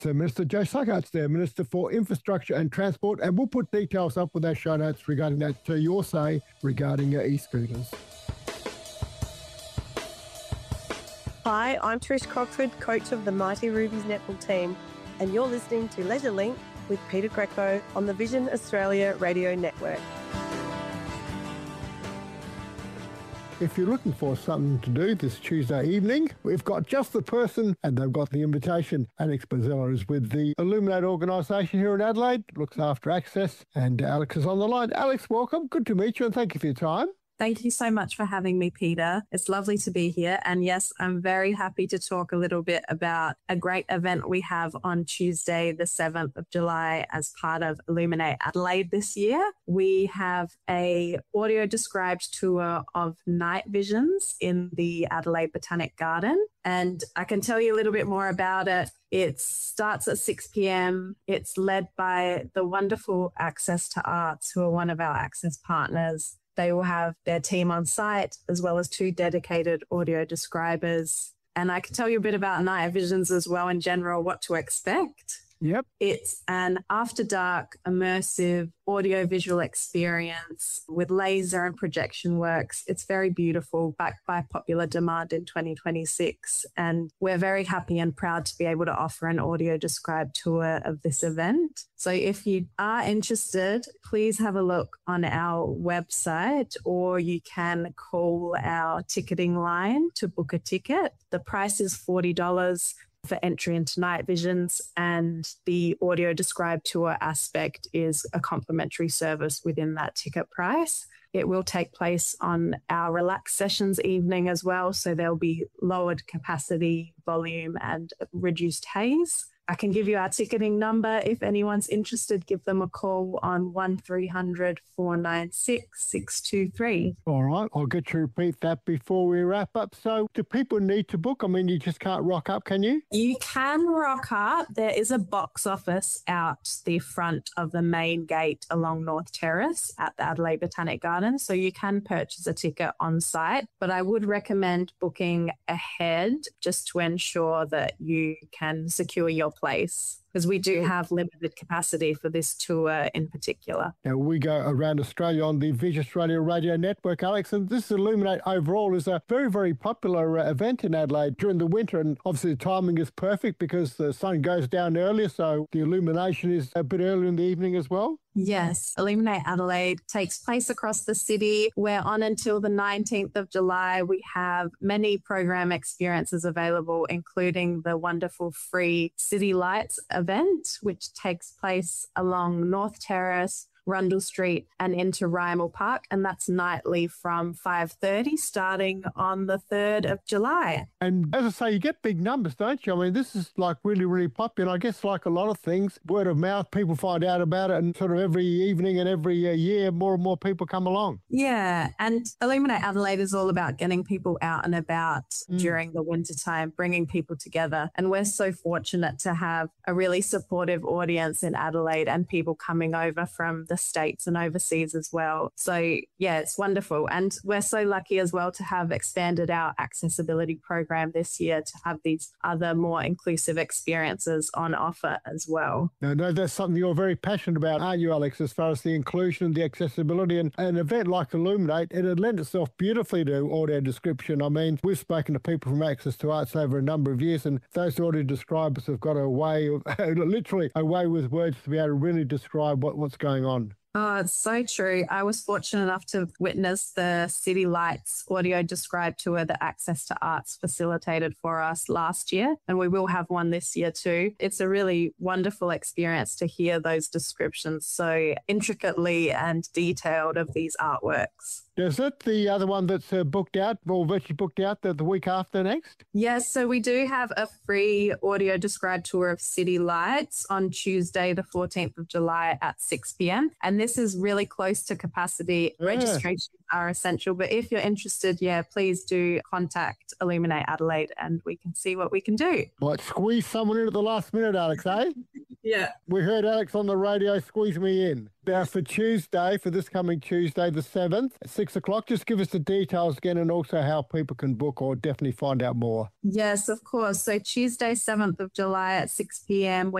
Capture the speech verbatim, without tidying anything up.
So Minister Joe Suckart's there, Minister for Infrastructure and Transport, and we'll put details up with our show notes regarding that, to your say, regarding uh, e-scooters. Hi, I'm Trish Crockford, coach of the Mighty Rubies netball team, and you're listening to Leisure Link with Peter Greco on the Vision Australia Radio Network. If you're looking for something to do this Tuesday evening, we've got just the person, and they've got the invitation. Alex Bozzella is with the Illuminate organisation here in Adelaide, looks after access, and Alex is on the line. Alex, welcome. Good to meet you, and thank you for your time. Thank you so much for having me, Peter. It's lovely to be here. And yes, I'm very happy to talk a little bit about a great event we have on Tuesday, the seventh of July, as part of Illuminate Adelaide this year. We have a audio described tour of night visions in the Adelaide Botanic Garden. And I can tell you a little bit more about it. It starts at six p.m. It's led by the wonderful Access to Arts, who are one of our access partners. They will have their team on site, as well as two dedicated audio describers. And I can tell you a bit about night visions as well in general, what to expect. Yep. It's an after dark, immersive audio-visual experience with laser and projection works. It's very beautiful, backed by popular demand in twenty twenty-six. And we're very happy and proud to be able to offer an audio described tour of this event. So if you are interested, please have a look on our website, or you can call our ticketing line to book a ticket. The price is forty dollars for entry into night visions, and the audio described tour aspect is a complimentary service within that ticket price. It will take place on our relaxed sessions evening as well, so there'll be lowered capacity, volume and reduced haze. I can give you our ticketing number. If anyone's interested, give them a call on one three hundred, four nine six, six two three. All right, I'll get you to repeat that before we wrap up. So do people need to book? I mean, you just can't rock up, can you? You can rock up. There is a box office out the front of the main gate along North Terrace at the Adelaide Botanic Garden, so you can purchase a ticket on site. But I would recommend booking ahead just to ensure that you can secure your place, because we do have limited capacity for this tour in particular. Now, we go around Australia on the Vision Australia Radio Network, Alex, and this Illuminate overall is a very, very popular uh, event in Adelaide during the winter, and obviously the timing is perfect because the sun goes down earlier, so the illumination is a bit earlier in the evening as well. Yes, Illuminate Adelaide takes place across the city, where on until the nineteenth of July, we have many program experiences available, including the wonderful free City Lights event, which takes place along North Terrace, Rundle Street and into Rymal Park, and that's nightly from five thirty starting on the third of July. And as I say, you get big numbers, don't you? I mean, this is like really, really popular. I guess like a lot of things, word of mouth, people find out about it, and sort of every evening and every uh, year, more and more people come along. Yeah, and Illuminate Adelaide is all about getting people out and about mm. during the winter time, bringing people together. And we're so fortunate to have a really supportive audience in Adelaide and people coming over from the States and overseas as well. So yeah, it's wonderful. And we're so lucky as well to have expanded our accessibility program this year to have these other more inclusive experiences on offer as well. Now, no, that's something you're very passionate about, aren't you, Alex, as far as the inclusion and the accessibility, and an event like Illuminate, it'd lend itself beautifully to audio description. I mean, we've spoken to people from Access to Arts over a number of years, and those audio describers have got a way of, literally a way with words to be able to really describe what, what's going on. Oh, it's so true. I was fortunate enough to witness the City Lights audio described tour that Access to Arts facilitated for us last year, and we will have one this year too. It's a really wonderful experience to hear those descriptions so intricately and detailed of these artworks. Is it the other one that's uh, booked out, or virtually booked out the, the week after next? Yes, so we do have a free audio described tour of City Lights on Tuesday, the fourteenth of July at six p.m. And this is really close to capacity. Yeah. Registrations are essential, but if you're interested, yeah, please do contact Illuminate Adelaide and we can see what we can do. Might squeeze someone in at the last minute, Alex, eh? Yeah. We heard Alex on the radio, squeeze me in. Now for Tuesday, for this coming Tuesday, the seventh, at six o'clock, just give us the details again and also how people can book or definitely find out more. Yes, of course. So Tuesday, seventh of July at six p.m.